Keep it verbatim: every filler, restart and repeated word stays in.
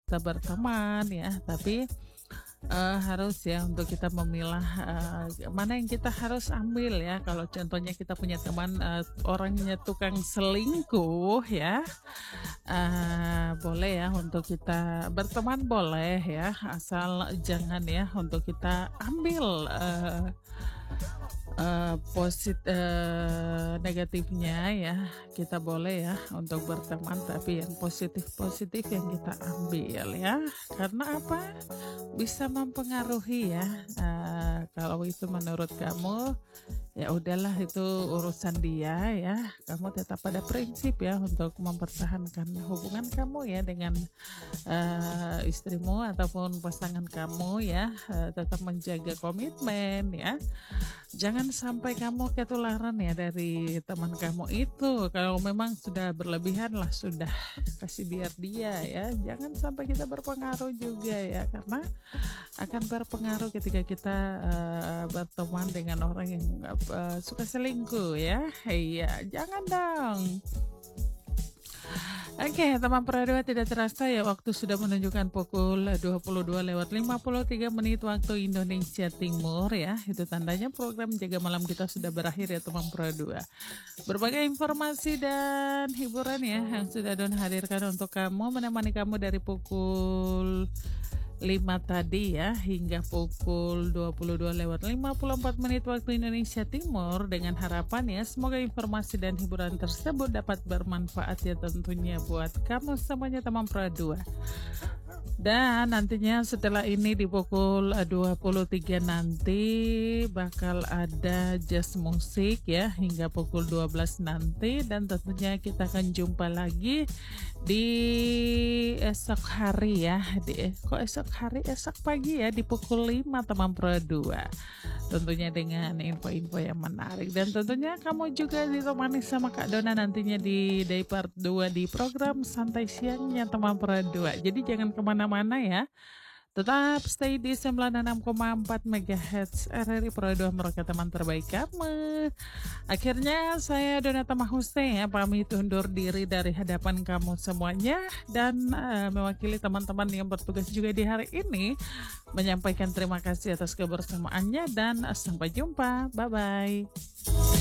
kita berteman ya, tapi Eee, harus ya untuk kita memilah, eee, mana yang kita harus ambil ya. Kalau contohnya kita punya teman, eee, orangnya tukang selingkuh ya, eee, boleh ya untuk kita berteman boleh ya, asal jangan ya untuk kita ambil, eee eee, posit eee, negatifnya ya. Kita boleh ya untuk berteman, tapi yang positif-positif yang kita ambil ya. Karena apa? Bisa mempengaruhi ya, eee, kalau itu menurut kamu, ya udahlah itu urusan dia ya, kamu tetap pada prinsip ya untuk mempertahankan hubungan kamu ya dengan, eee, istrimu ataupun pasangan kamu ya, eee, tetap menjaga komitmen ya. Jangan sampai kamu ketularan ya dari teman kamu itu, kalau memang sudah berlebihan lah sudah, kasih biar dia ya, jangan sampai kita berpengaruh juga ya, karena akan berpengaruh ketika kita, eee, berteman dengan orang yang, eee, suka selingkuh ya. Iya, jangan dong. Oke, teman Pradua tidak terasa ya waktu sudah menunjukkan pukul dua puluh dua lewat lima puluh tiga menit waktu Indonesia Timur ya. Itu tandanya program Jaga Malam kita sudah berakhir ya teman Pradua. Berbagai informasi dan hiburan ya yang sudah Don hadirkan untuk kamu, menemani kamu dari pukul lima tadi ya hingga pukul dua puluh dua lewat lima puluh empat menit waktu Indonesia Timur, dengan harapan ya semoga informasi dan hiburan tersebut dapat bermanfaat ya tentunya buat kamu semuanya teman Pradua. Dan nantinya setelah ini di pukul dua puluh tiga nanti bakal ada jazz musik ya hingga pukul dua belas nanti, dan tentunya kita akan jumpa lagi di esok hari ya. Di kok esok hari, esok pagi ya di pukul lima teman Pro dua. Tentunya dengan info-info yang menarik, dan tentunya kamu juga ditemani sama Kak Dona nantinya di day part dua di program Santai Siangnya teman Pro dua. Jadi jangan kemana-mana ya. Tetap stay di sembilan puluh enam koma empat megahertz R R I Pro dua, merupakan teman terbaik kamu. Akhirnya saya Donata Mahuse ya pamit undur diri dari hadapan kamu semuanya, dan uh, mewakili teman-teman yang bertugas juga di hari ini menyampaikan terima kasih atas kebersamaannya, dan uh, sampai jumpa. Bye bye.